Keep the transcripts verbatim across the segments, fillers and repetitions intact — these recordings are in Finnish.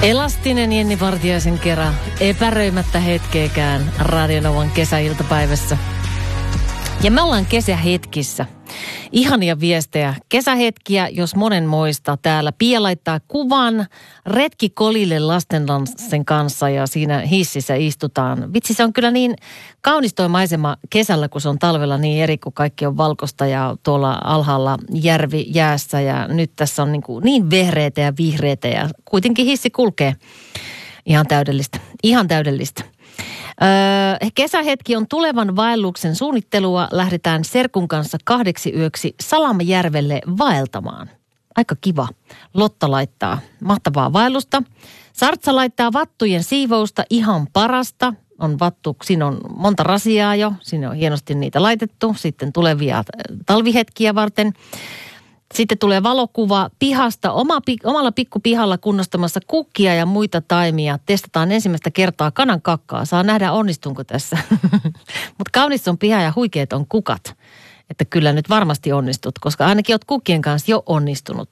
Elastinen Jenni Vartiaisen kerran, epäröimättä hetkeäkään Radionovan kesäiltapäivässä. Ja me ollaan kesähetkissä. Ihania viestejä. Kesähetkiä, jos monenmoista täällä. Pia laittaa kuvan retki kolille lastenlasten kanssa ja siinä hississä istutaan. Vitsi, se on kyllä niin kaunis toi maisema kesällä, kun se on talvella niin eri, kun kaikki on valkoista ja tuolla alhaalla järvi jäässä. Ja nyt tässä on niin, kuin niin vehreitä ja vihreitä ja kuitenkin hissi kulkee. Ihan täydellistä. Ihan täydellistä. Öö, kesähetki on tulevan vaelluksen suunnittelua. Lähdetään serkun kanssa kahdeksi yöksi Salamajärvelle vaeltamaan. Aika kiva. Lotta laittaa mahtavaa vaellusta. Sartsa laittaa vattujen siivousta ihan parasta. On vattu, siinä on monta rasiaa jo. Siinä on hienosti niitä laitettu. Sitten tulevia talvihetkiä varten. Sitten tulee valokuva pihasta, oma, omalla pikkupihalla kunnostamassa kukkia ja muita taimia. Testataan ensimmäistä kertaa kanan kakkaa. Saa nähdä, onnistunko tässä. Mutta kaunis on piha ja huikeet on kukat. Että kyllä nyt varmasti onnistut, koska ainakin olet kukkien kanssa jo onnistunut.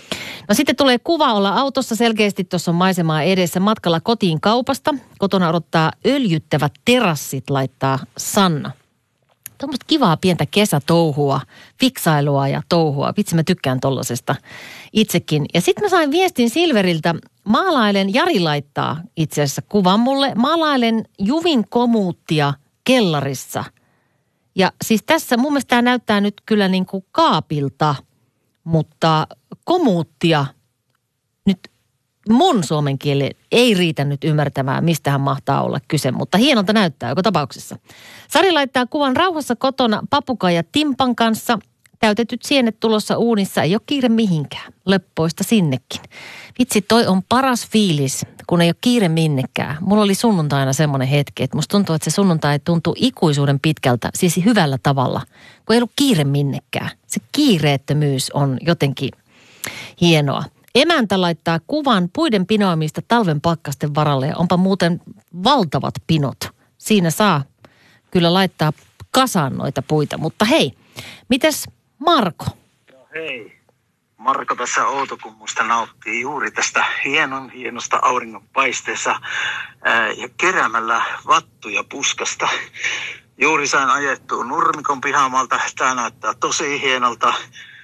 No sitten tulee kuva olla autossa. Selkeästi tuossa on maisemaa edessä matkalla kotiin kaupasta. Kotona odottaa öljyttävät terassit, laittaa Sanna. Tuommoista kivaa pientä kesätouhua, fiksailua ja touhua. Vitsi, mä tykkään tollasesta itsekin. Ja sitten mä sain viestin Silveriltä. Maalailen, Jari laittaa itse asiassa kuvan mulle. Maalailen Juvin komuuttia kellarissa. Ja siis tässä mun mielestä tämä näyttää nyt kyllä niin kuin kaapilta, mutta komuuttia nyt mun suomen kieli ei riitä nyt ymmärtämään, mistähän mahtaa olla kyse, mutta hienolta näyttää joka tapauksessa. Sari laittaa kuvan rauhassa kotona papukaija Timpan kanssa. Täytetyt sienet tulossa uunissa, ei ole kiire mihinkään. Leppoista sinnekin. Vitsi, toi on paras fiilis, kun ei ole kiire minnekään. Mulla oli sunnuntaina semmoinen hetki, että musta tuntuu, että se sunnuntai tuntuu ikuisuuden pitkältä, siis hyvällä tavalla, kun ei ollut kiire minnekään. Se kiireettömyys on jotenkin hienoa. Emäntä laittaa kuvan puiden pinoamista talven pakkasten varalle ja onpa muuten valtavat pinot. Siinä saa kyllä laittaa kasaan noita puita, mutta hei, mites Marko? No hei, Marko tässä Outokummusta nauttii juuri tästä hienon hienosta auringonpaisteessa ää, ja keräämällä vattuja puskasta. Juuri sain ajettua nurmikon pihamalta, tämä näyttää tosi hienolta.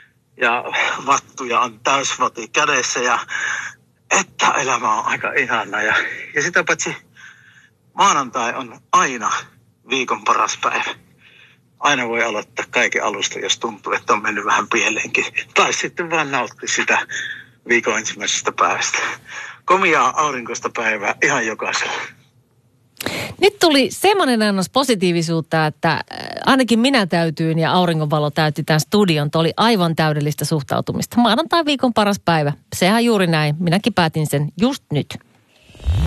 Ja vattuja on täysvati kädessä ja että elämä on aika ihana. Ja, ja sitä paitsi maanantai on aina viikon paras päivä. Aina voi aloittaa kaiken alusta, jos tuntuu, että on mennyt vähän pieleenkin. Tai sitten vaan nauttia sitä viikon ensimmäisestä päivästä. Komiaa aurinkoista päivää ihan jokaisella. Nyt tuli semmoinen annos positiivisuutta, että ainakin minä täytyin ja auringonvalo täytti tämän studion. Tuo oli aivan täydellistä suhtautumista. Maanantai viikon paras päivä. Sehän juuri näin. Minäkin päätin sen just nyt.